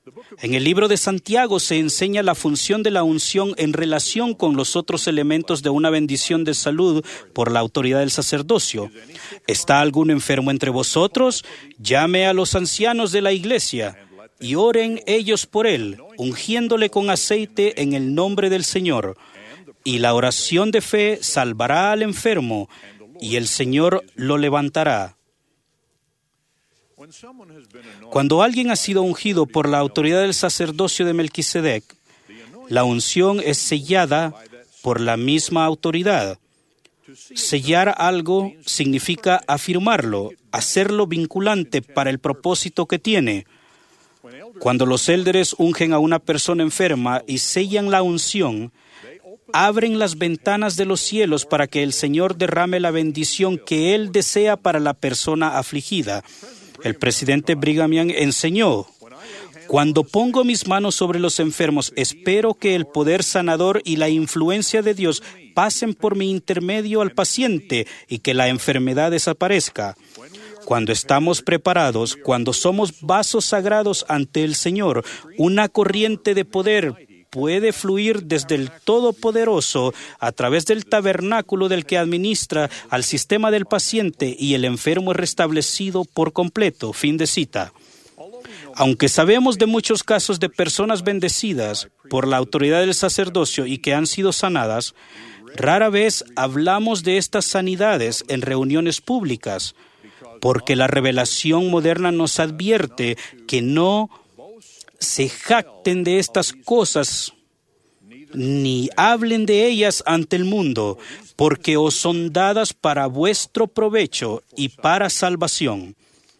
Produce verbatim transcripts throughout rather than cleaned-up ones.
En el libro de Santiago se enseña la función de la unción en relación con los otros elementos de una bendición de salud por la autoridad del sacerdocio. ¿Está algún enfermo entre vosotros? Llame a los ancianos de la iglesia y oren ellos por él, ungiéndole con aceite en el nombre del Señor. Y la oración de fe salvará al enfermo, y el Señor lo levantará. Cuando alguien ha sido ungido por la autoridad del sacerdocio de Melquisedec, la unción es sellada por la misma autoridad. Sellar algo significa afirmarlo, hacerlo vinculante para el propósito que tiene. Cuando los élderes ungen a una persona enferma y sellan la unción, abren las ventanas de los cielos para que el Señor derrame la bendición que Él desea para la persona afligida. El presidente Brigham Young enseñó: cuando pongo mis manos sobre los enfermos, espero que el poder sanador y la influencia de Dios pasen por mi intermedio al paciente y que la enfermedad desaparezca. Cuando estamos preparados, cuando somos vasos sagrados ante el Señor, una corriente de poder puede fluir desde el Todopoderoso a través del tabernáculo del que administra al sistema del paciente y el enfermo es restablecido por completo. Fin de cita. Aunque sabemos de muchos casos de personas bendecidas por la autoridad del sacerdocio y que han sido sanadas, rara vez hablamos de estas sanidades en reuniones públicas, porque la revelación moderna nos advierte que no se jacten de estas cosas ni hablen de ellas ante el mundo, porque os son dadas para vuestro provecho y para salvación.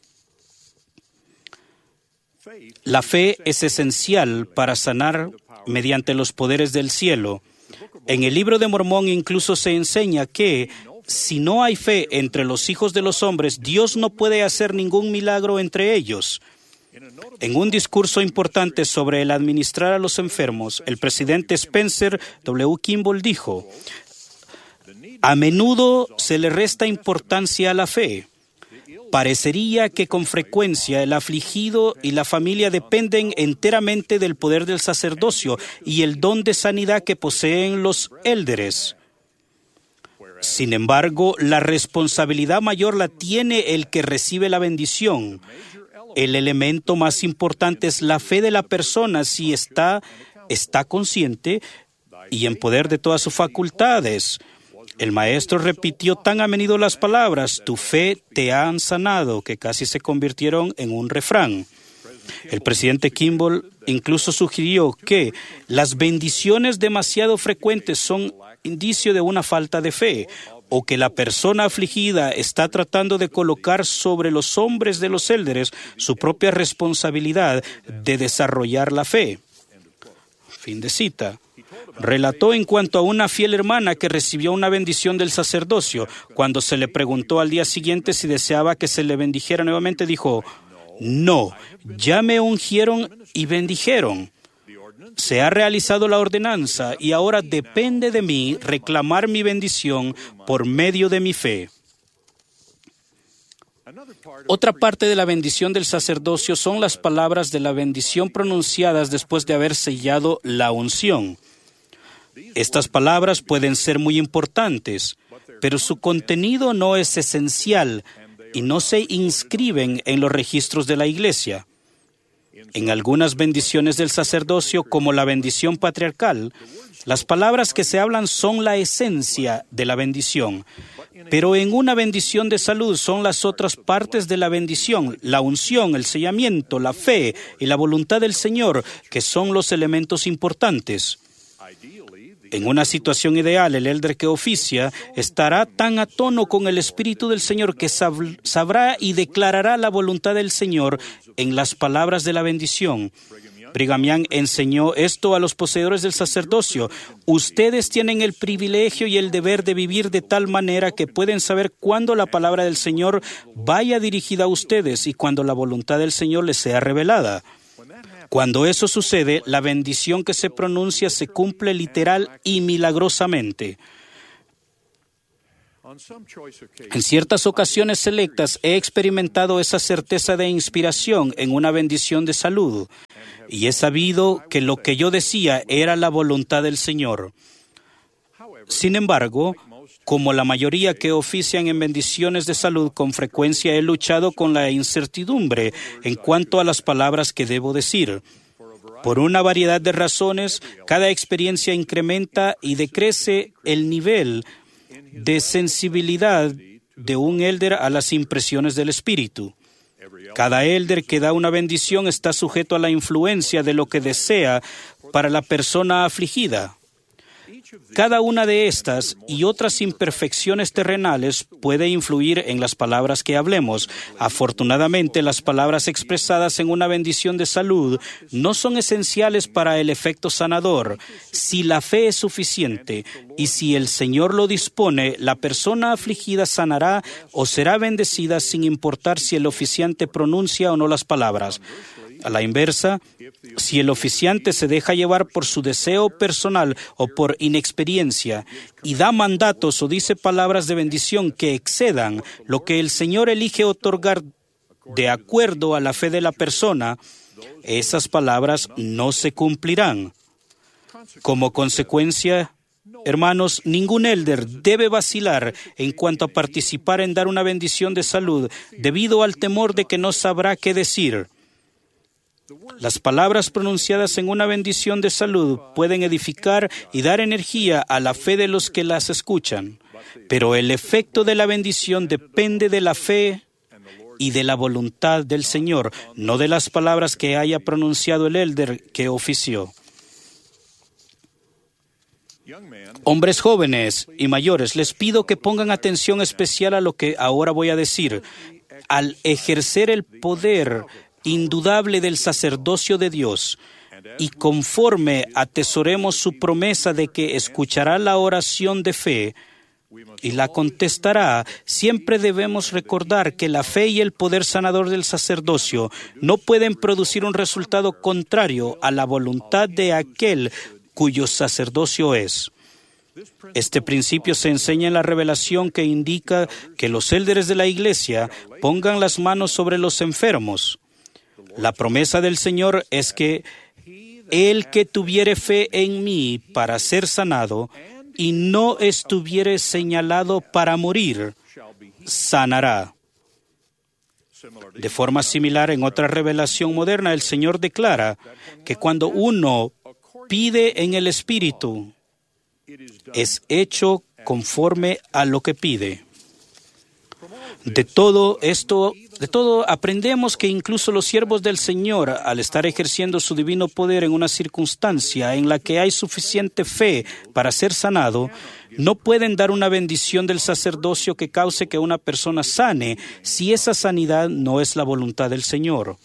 La fe es esencial para sanar mediante los poderes del cielo. En el libro de Mormón incluso se enseña que si no hay fe entre los hijos de los hombres, Dios no puede hacer ningún milagro entre ellos. En un discurso importante sobre el administrar a los enfermos, el presidente Spencer W. Kimball dijo: a menudo se le resta importancia a la fe. Parecería que con frecuencia el afligido y la familia dependen enteramente del poder del sacerdocio y el don de sanidad que poseen los élderes. Sin embargo, la responsabilidad mayor la tiene el que recibe la bendición. El elemento más importante es la fe de la persona si está, está consciente y en poder de todas sus facultades. El maestro repitió tan a menudo las palabras: tu fe te ha sanado, que casi se convirtieron en un refrán. El presidente Kimball incluso sugirió que las bendiciones demasiado frecuentes son indicio de una falta de fe, o que la persona afligida está tratando de colocar sobre los hombres de los élderes su propia responsabilidad de desarrollar la fe. Fin de cita. Relató en cuanto a una fiel hermana que recibió una bendición del sacerdocio. Cuando se le preguntó al día siguiente si deseaba que se le bendijera nuevamente, dijo: no, ya me ungieron y bendijeron. Se ha realizado la ordenanza y ahora depende de mí reclamar mi bendición por medio de mi fe. Otra parte de la bendición del sacerdocio son las palabras de la bendición pronunciadas después de haber sellado la unción. Estas palabras pueden ser muy importantes, pero su contenido no es esencial y no se inscriben en los registros de la Iglesia. En algunas bendiciones del sacerdocio, como la bendición patriarcal, las palabras que se hablan son la esencia de la bendición. Pero en una bendición de salud son las otras partes de la bendición, la unción, el sellamiento, la fe y la voluntad del Señor, que son los elementos importantes. En una situación ideal, el élder que oficia estará tan a tono con el Espíritu del Señor que sab- sabrá y declarará la voluntad del Señor en las palabras de la bendición. Brigham Young enseñó esto a los poseedores del sacerdocio. Ustedes tienen el privilegio y el deber de vivir de tal manera que pueden saber cuándo la palabra del Señor vaya dirigida a ustedes y cuándo la voluntad del Señor les sea revelada. Cuando eso sucede, la bendición que se pronuncia se cumple literal y milagrosamente. En ciertas ocasiones selectas he experimentado esa certeza de inspiración en una bendición de salud y he sabido que lo que yo decía era la voluntad del Señor. Sin embargo, como la mayoría que ofician en bendiciones de salud, con frecuencia he luchado con la incertidumbre en cuanto a las palabras que debo decir. Por una variedad de razones, cada experiencia incrementa y decrece el nivel de sensibilidad de un élder a las impresiones del Espíritu. Cada élder que da una bendición está sujeto a la influencia de lo que desea para la persona afligida. Cada una de estas y otras imperfecciones terrenales puede influir en las palabras que hablemos. Afortunadamente, las palabras expresadas en una bendición de salud no son esenciales para el efecto sanador. Si la fe es suficiente y si el Señor lo dispone, la persona afligida sanará o será bendecida sin importar si el oficiante pronuncia o no las palabras. A la inversa, si el oficiante se deja llevar por su deseo personal o por inexperiencia y da mandatos o dice palabras de bendición que excedan lo que el Señor elige otorgar de acuerdo a la fe de la persona, esas palabras no se cumplirán. Como consecuencia, hermanos, ningún élder debe vacilar en cuanto a participar en dar una bendición de salud debido al temor de que no sabrá qué decir. Las palabras pronunciadas en una bendición de salud pueden edificar y dar energía a la fe de los que las escuchan, pero el efecto de la bendición depende de la fe y de la voluntad del Señor, no de las palabras que haya pronunciado el élder que ofició. Hombres jóvenes y mayores, les pido que pongan atención especial a lo que ahora voy a decir. Al ejercer el poder indudable del sacerdocio de Dios y conforme atesoremos su promesa de que escuchará la oración de fe y la contestará, siempre debemos recordar que la fe y el poder sanador del sacerdocio no pueden producir un resultado contrario a la voluntad de aquel cuyo sacerdocio es. Este principio se enseña en la revelación que indica que los élderes de la Iglesia pongan las manos sobre los enfermos. La promesa del Señor es que el que tuviere fe en mí para ser sanado y no estuviere señalado para morir, sanará. De forma similar, en otra revelación moderna, el Señor declara que cuando uno pide en el Espíritu, es hecho conforme a lo que pide. De todo esto, de todo aprendemos que incluso los siervos del Señor, al estar ejerciendo su divino poder en una circunstancia en la que hay suficiente fe para ser sanado, no pueden dar una bendición del sacerdocio que cause que una persona sane si esa sanidad no es la voluntad del Señor.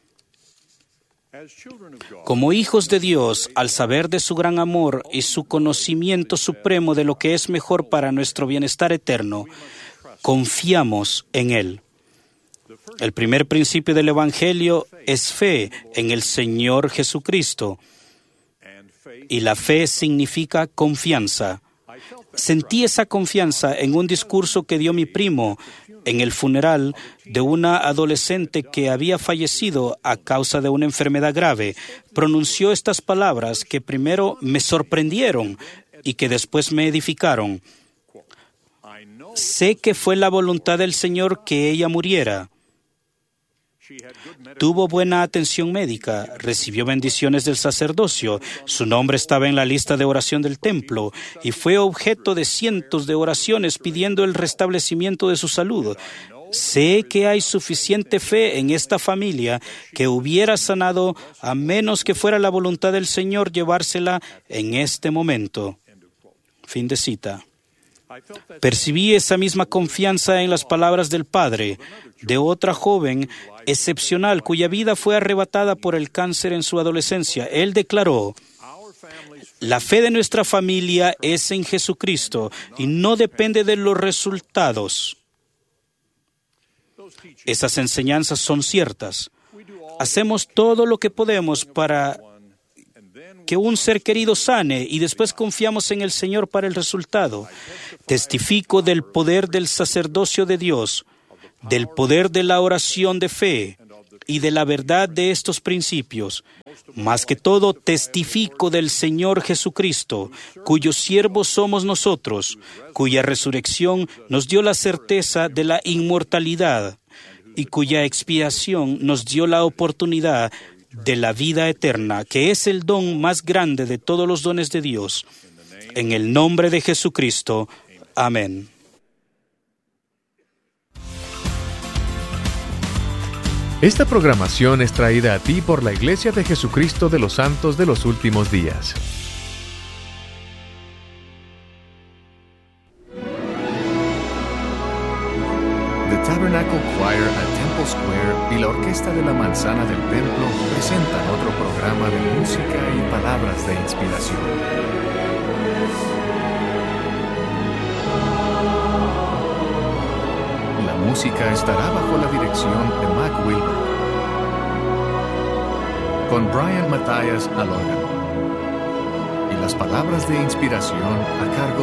Como hijos de Dios, al saber de su gran amor y su conocimiento supremo de lo que es mejor para nuestro bienestar eterno, confiamos en Él. El primer principio del Evangelio es fe en el Señor Jesucristo. Y la fe significa confianza. Sentí esa confianza en un discurso que dio mi primo en el funeral de una adolescente que había fallecido a causa de una enfermedad grave. Pronunció estas palabras que primero me sorprendieron y que después me edificaron. Sé que fue la voluntad del Señor que ella muriera. Tuvo buena atención médica, recibió bendiciones del sacerdocio, su nombre estaba en la lista de oración del templo y fue objeto de cientos de oraciones pidiendo el restablecimiento de su salud. Sé que hay suficiente fe en esta familia que hubiera sanado a menos que fuera la voluntad del Señor llevársela en este momento. Fin de cita. Percibí esa misma confianza en las palabras del padre de otra joven excepcional cuya vida fue arrebatada por el cáncer en su adolescencia. Él declaró: la fe de nuestra familia es en Jesucristo y no depende de los resultados. Esas enseñanzas son ciertas. Hacemos todo lo que podemos para que un ser querido sane y después confiamos en el Señor para el resultado. Testifico del poder del sacerdocio de Dios, del poder de la oración de fe y de la verdad de estos principios. Más que todo, testifico del Señor Jesucristo, cuyos siervos somos nosotros, cuya resurrección nos dio la certeza de la inmortalidad y cuya expiación nos dio la oportunidad de la vida eterna, que es el don más grande de todos los dones de Dios. En el nombre de Jesucristo. Amén. Esta programación es traída a ti por la Iglesia de Jesucristo de los Santos de los Últimos Días. The Tabernacle Choir at Temple Square y la Orquesta de la Manzana del Templo presentan otro programa de música y palabras de inspiración. La música estará bajo la dirección de Mac Wilber, con Brian Matthias al órgano, y las palabras de inspiración a cargo